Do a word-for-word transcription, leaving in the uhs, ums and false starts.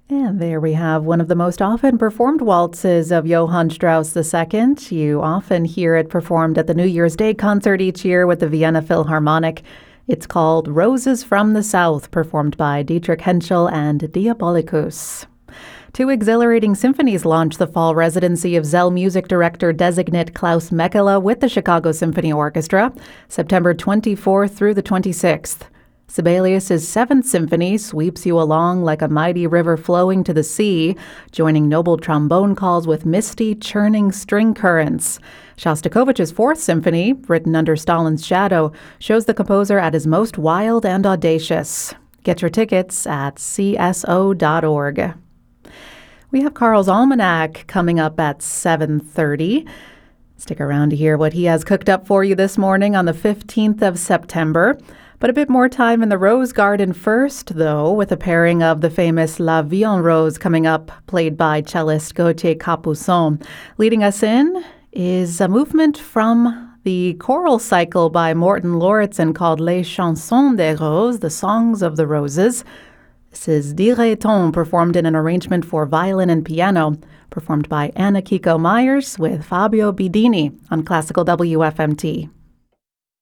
And there we have one of the most often performed waltzes of Johann Strauss the Second. You often hear it performed at the New Year's Day concert each year with the Vienna Philharmonic. It's called Roses from the South, performed by Dietrich Henschel and Diabolicus. Two exhilarating symphonies launch the fall residency of Zell music director designate Klaus Mekela with the Chicago Symphony Orchestra, September twenty-fourth through the twenty-sixth. Sibelius' Seventh Symphony sweeps you along like a mighty river flowing to the sea, joining noble trombone calls with misty, churning string currents. Shostakovich's Fourth Symphony, written under Stalin's shadow, shows the composer at his most wild and audacious. Get your tickets at c s o dot org. We have Carl's Almanac coming up at seven thirty. Stick around to hear what he has cooked up for you this morning on the fifteenth of September. But a bit more time in the Rose Garden first, though, with a pairing of the famous La Vie en Rose coming up, played by cellist Gauthier Capuçon. Leading us in is a movement from the choral cycle by Morton Lauritsen called Les Chansons des Roses, the Songs of the Roses. This is Dirait-on, performed in an arrangement for violin and piano, performed by Anna Kiko Myers with Fabio Bidini on Classical W F M T.